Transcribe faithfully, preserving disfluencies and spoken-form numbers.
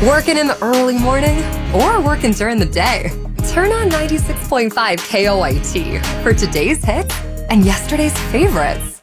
Working in the early morning or working during the day? Turn on ninety-six point five K O I T for today's hits and yesterday's favorites.